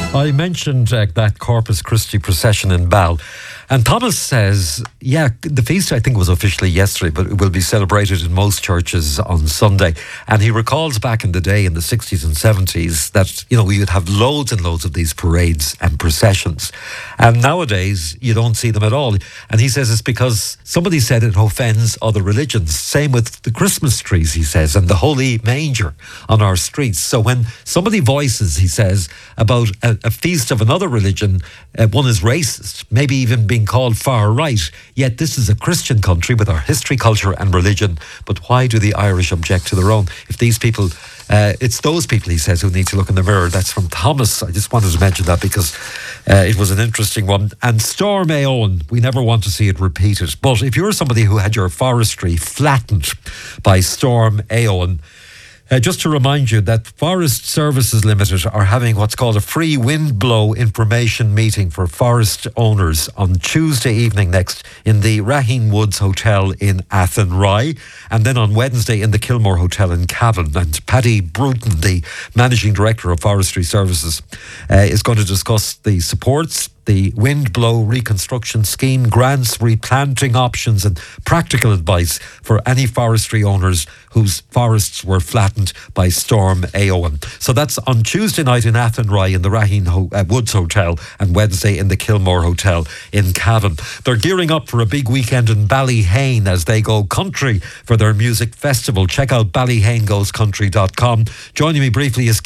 I mentioned that Corpus Christi procession in Bal, and Thomas says, the feast I think was officially yesterday, but it will be celebrated in most churches on Sunday. And he recalls back in the day in the 60s and 70s that, we would have loads and loads of these parades and processions. And nowadays, you don't see them at all. And he says it's because somebody said it offends other religions. Same with the Christmas trees, he says, and the holy manger on our streets. So when somebody voices, he says, about a feast of another religion, one is racist, maybe even being called far right. Yet this is a Christian country with our history, culture and religion. But why do the Irish object to their own? If these people, it's those people, he says, who need to look in the mirror. That's from Thomas. I just wanted to mention that because it was an interesting one. And Storm Éowyn, we never want to see it repeated. But if you're somebody who had your forestry flattened by Storm Éowyn, just to remind you that Forest Services Limited are having what's called a free wind blow information meeting for forest owners on Tuesday evening next in the Raheen Woods Hotel in Athenry, and then on Wednesday in the Kilmore Hotel in Cavan. And Paddy Bruton, the Managing Director of Forestry Services, is going to discuss the supports, the wind blow reconstruction scheme, grants, replanting options and practical advice for any forestry owners whose forests were flattened by Storm Éowyn. So that's on Tuesday night in Athenry in the Raheen Woods Hotel and Wednesday in the Kilmore Hotel in Cavan. They're gearing up for a big weekend in Ballyhane as they go country for their music festival. Check out ballyhanegoescountry.com. Joining me briefly is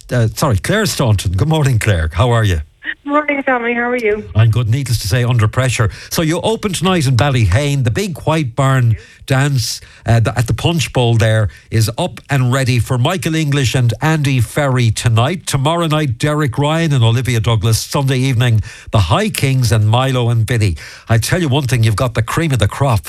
Claire Staunton. Good morning, Claire. How are you? Morning, Tommy. How are you? I'm good. Needless to say, under pressure. So you open tonight in Ballyhane. The big White Barn dance at the Punch Bowl there is up and ready for Michael English and Andy Ferry tonight. Tomorrow night, Derek Ryan and Olivia Douglas. Sunday evening, the High Kings and Milo and Vinny. I tell you one thing, you've got the cream of the crop.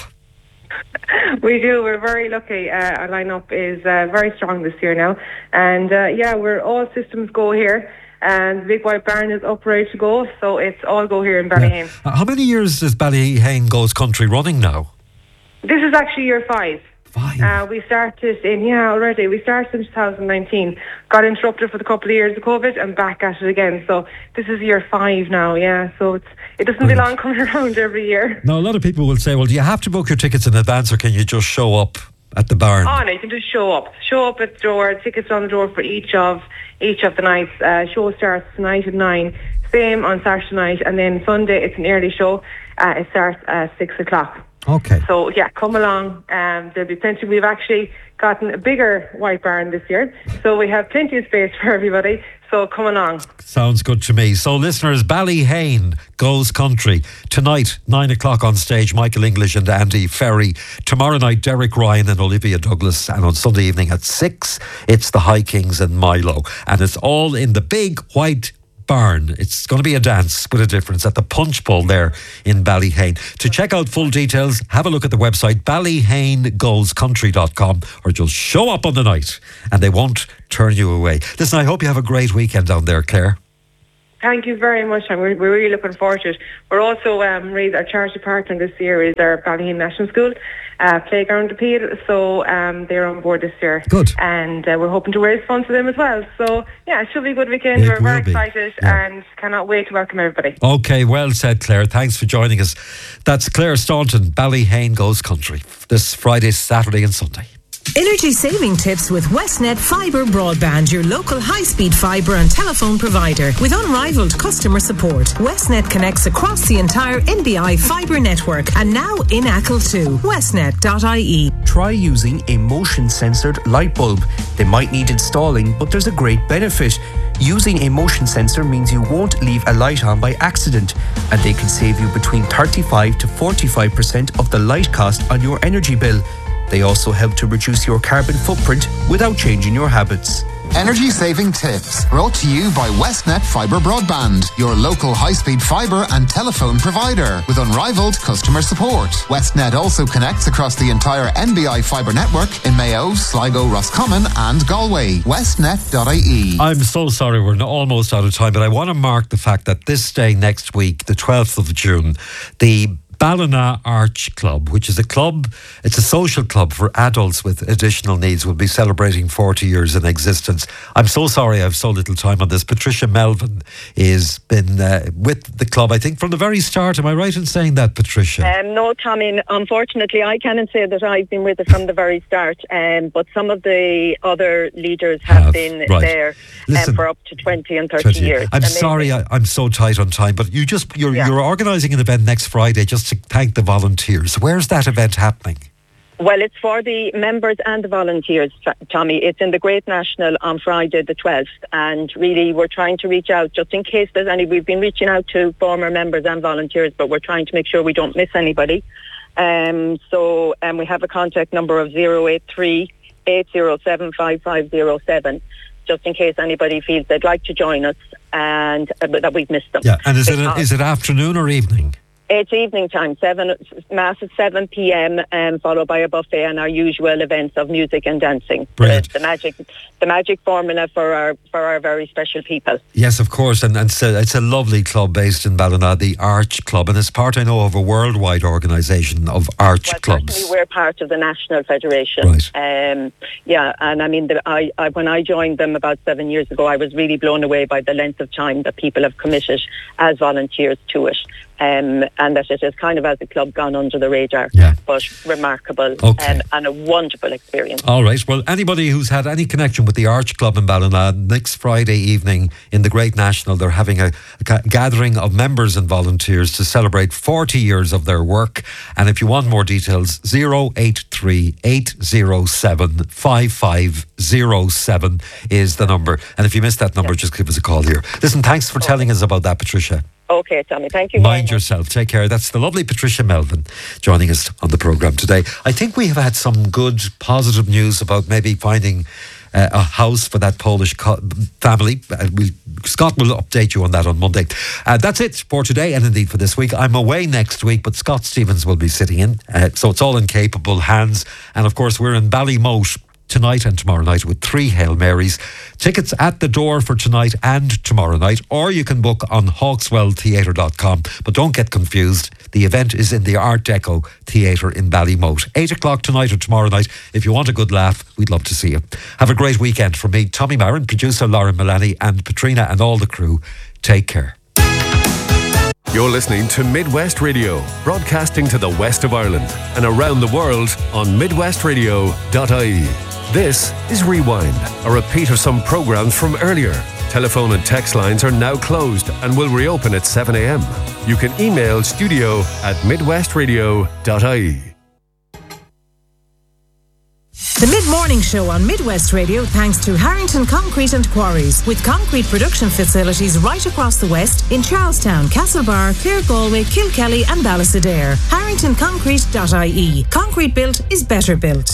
We do. We're very lucky. Our lineup is very strong this year now. And we're all systems go here. And the Big White Barn is up ready to go, so it's all go here in Ballyhane. Yeah. How many years is Ballyhane Goes Country running now? This is actually year 5. 5? We started already. We started in 2019. Got interrupted for a couple of years of COVID and back at it again. So this is year 5 now, so it doesn't belong coming around every year. Now, a lot of people will say, well, do you have to book your tickets in advance or can you just show up at the barn? Oh, no, you can just show up. Show up at the door. Tickets on the door for each of the nights. Show starts tonight at 9. Same on Saturday night. And then Sunday, it's an early show. It starts at 6 o'clock. Okay. So, come along. There'll be plenty. We've actually gotten a bigger White Barn this year. So we have plenty of space for everybody. So come along. Sounds good to me. So listeners, Ballyhane Goes Country. Tonight, 9 o'clock on stage, Michael English and Andy Ferry. Tomorrow night, Derek Ryan and Olivia Douglas. And on Sunday evening at 6, it's the High Kings and Milo. And it's all in the Big White Barn. It's going to be a dance with a difference at the Punch Bowl there in Ballyhane. To check out full details, have a look at the website ballyhanegoescountry.com, or just show up on the night and they won't turn you away. Listen, I hope you have a great weekend down there, Claire. Thank you very much. We're really looking forward to it. We're also raised our charity partner this year is our Ballyhane National School Playground Appeal. So they're on board this year. Good. And we're hoping to raise funds for them as well. So it should be a good weekend. We're very excited and cannot wait to welcome everybody. Okay, well said, Claire. Thanks for joining us. That's Claire Staunton, Ballyhane Goes Country, this Friday, Saturday and Sunday. Energy saving tips with Westnet Fibre Broadband, your local high-speed fibre and telephone provider. With unrivaled customer support, Westnet connects across the entire NBI fibre network and now in Achill too. Westnet.ie. Try using a motion-censored light bulb. They might need installing, but there's a great benefit. Using a motion sensor means you won't leave a light on by accident, and they can save you between 35 to 45% of the light cost on your energy bill. They also help to reduce your carbon footprint without changing your habits. Energy saving tips brought to you by Westnet Fibre Broadband, your local high-speed fibre and telephone provider with unrivaled customer support. Westnet also connects across the entire NBI fibre network in Mayo, Sligo, Roscommon and Galway. Westnet.ie. I'm so sorry we're almost out of time, but I want to mark the fact that this day next week, the 12th of June, the Ballina Arch Club, which is a club, it's a social club for adults with additional needs, will be celebrating 40 years in existence. I'm so sorry I have so little time on this. Patricia Melvin has been with the club, I think, from the very start. Am I right in saying that, Patricia? No, Tommy, unfortunately I cannot say that I've been with it from the very start, but some of the other leaders have been there for up to 20 and 30 years. I'm sorry I'm so tight on time, but you're organising an event next Friday just to thank the volunteers. Where's that event happening? Well, it's for the members and the volunteers, Tommy. It's in the Great National on Friday the 12th, and really we're trying to reach out just in case there's any. We've been reaching out to former members and volunteers, but we're trying to make sure we don't miss anybody. So we have a contact number of 083 807 5507, just in case anybody feels they'd like to join us and that we've missed them. Yeah, and is it afternoon or evening? It's evening time, Mass at 7 p.m, followed by a buffet and our usual events of music and dancing. Brilliant. The magic formula for our very special people. Yes, of course, and so it's a lovely club based in Ballina, the Arch Club, and it's part, I know, of a worldwide organisation of Arch clubs. Certainly we're part of the National Federation. Right. And I mean, when I joined them about 7 years ago, I was really blown away by the length of time that people have committed as volunteers to it. And that it has kind of, as a club, gone under the radar, but remarkable and a wonderful experience. All right. Well, anybody who's had any connection with the Arch Club in Ballina, next Friday evening in the Great National, they're having a gathering of members and volunteers to celebrate 40 years of their work. And if you want more details, 083 807 5507 is the number. And if you missed that number, just give us a call here. Listen, thanks for telling us about that, Patricia. Okay, Tommy, thank you. Mind yourself. Take care. That's the lovely Patricia Melvin joining us on the programme today. I think we have had some good, positive news about maybe finding a house for that Polish family. Scott will update you on that on Monday. That's it for today and indeed for this week. I'm away next week, but Scott Stevens will be sitting in. So it's all in capable hands. And of course, we're in Ballymote tonight and tomorrow night with 3 Hail Marys. Tickets at the door for tonight and tomorrow night, or you can book on hawkswelltheatre.com. But don't get confused, the event is in the Art Deco Theatre in Ballymote. 8 o'clock tonight or tomorrow night. If you want a good laugh, we'd love to see you. Have a great weekend. From me, Tommy Marin, producer Lauren Mullaney, and Patrina and all the crew. Take care. You're listening to Midwest Radio, broadcasting to the west of Ireland and around the world on midwestradio.ie. This is Rewind, a repeat of some programmes from earlier. Telephone and text lines are now closed and will reopen at 7 a.m. You can email studio@midwestradio.ie. The Mid-Morning Show on Midwest Radio, thanks to Harrington Concrete and Quarries, with concrete production facilities right across the West in Charlestown, Castlebar, Clare Galway, Kilkelly and Ballysadare. HarringtonConcrete.ie. Concrete built is better built.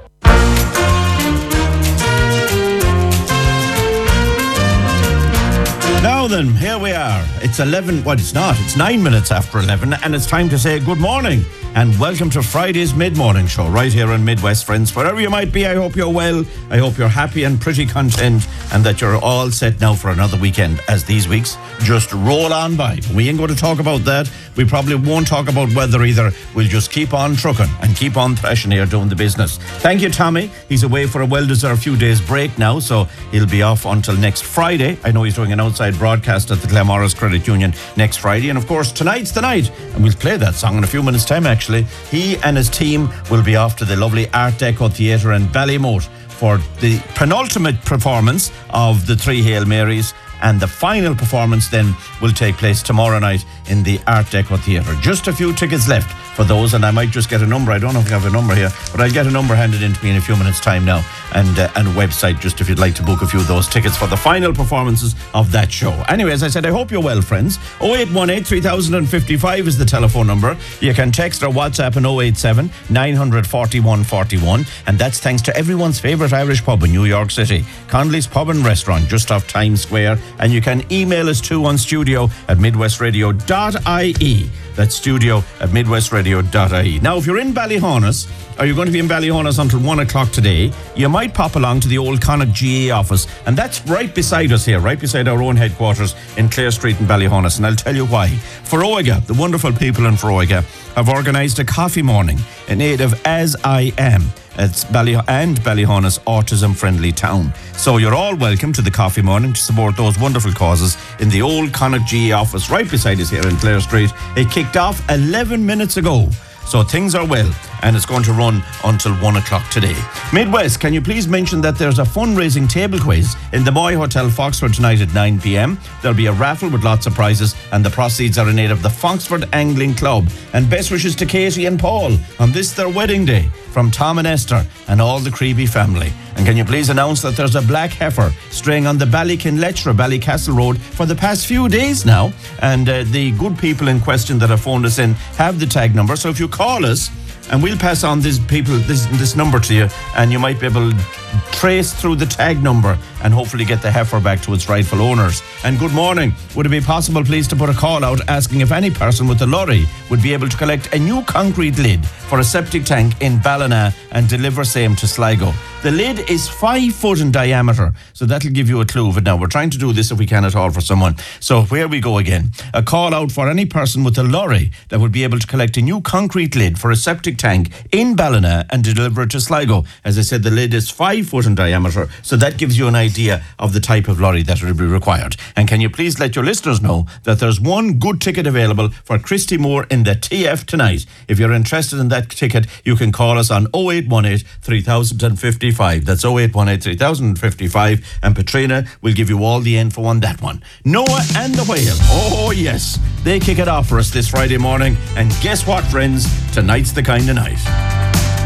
Now then, here we are. It's 11, well it's not, it's 9 minutes after 11 and it's time to say good morning and welcome to Friday's Mid-Morning Show right here on Midwest, friends. Wherever you might be, I hope you're well, I hope you're happy and pretty content and that you're all set now for another weekend as these weeks just roll on by. We ain't going to talk about that. We probably won't talk about weather either. We'll just keep on trucking and keep on thrashing here doing the business. Thank you, Tommy. He's away for a well-deserved few days break now, so he'll be off until next Friday. I know he's doing an outside broadcast at the Glamorris Credit Union next Friday. And of course, tonight's the night. And we'll play that song in a few minutes' time, actually. He and his team will be off to the lovely Art Deco Theatre in Ballymote for the penultimate performance of the 3 Hail Marys. And the final performance then will take place tomorrow night in the Art Deco Theatre. Just a few tickets left for those, and I might just get a number. I don't know if I have a number here, but I'll get a number handed in to me in a few minutes' time now, and a website just if you'd like to book a few of those tickets for the final performances of that show. Anyway, as I said, I hope you're well, friends. 0818 3055 is the telephone number. You can text or WhatsApp on 087 941 41, and that's thanks to everyone's favourite Irish pub in New York City, Conley's Pub and Restaurant, just off Times Square. And you can email us too on studio@midwestradio.ie. That's studio@midwestradio.ie. Now, if you're in Ballyhonus, or you're going to be in Ballyhonus until 1 o'clock today, you might pop along to the old Connacht GA office, and that's right beside us here, right beside our own headquarters in Clare Street in Ballyhonus, and I'll tell you why. Feroiga, the wonderful people in Feroiga, have organised a coffee morning in aid of As I Am. It's Ballyhonus Autism Friendly Town. So you're all welcome to the coffee morning to support those wonderful causes in the old Connacht GA office right beside us here in Clare Street. It kicked off 11 minutes ago. So things are well, and it's going to run until 1 o'clock today. Midwest, can you please mention that there's a fundraising table quiz in the Moy Hotel, Foxford tonight at 9 p.m. There'll be a raffle with lots of prizes, and the proceeds are in aid of the Foxford Angling Club. And best wishes to Katie and Paul on this, their wedding day, from Tom and Esther and all the Creevy family. And can you please announce that there's a black heifer straying on the Ballykinlettra, Ballycastle Road for the past few days now? And the good people in question that have phoned us in have the tag number. So if you call us, and we'll pass on this number to you, and you might be able to trace through the tag number and hopefully get the heifer back to its rightful owners. And good morning. Would it be possible, please, to put a call out asking if any person with a lorry would be able to collect a new concrete lid for a septic tank in Ballina and deliver same to Sligo? The lid is 5 foot in diameter, so that'll give you a clue of it now. We're trying to do this if we can at all for someone. So here we go again. A call out for any person with a lorry that would be able to collect a new concrete lid for a septic tank in Ballina and deliver it to Sligo. As I said, the lid is 5 foot in diameter, so that gives you an idea of the type of lorry that will be required. And can you please let your listeners know that there's one good ticket available for Christy Moore in the TF tonight. If you're interested in that ticket, you can call us on 0818 3055. That's 0818 3055, and Katrina will give you all the info on that one. Noah and the Whale. Oh yes, they kick it off for us this Friday morning, and guess what, friends? Tonight's the kind of night.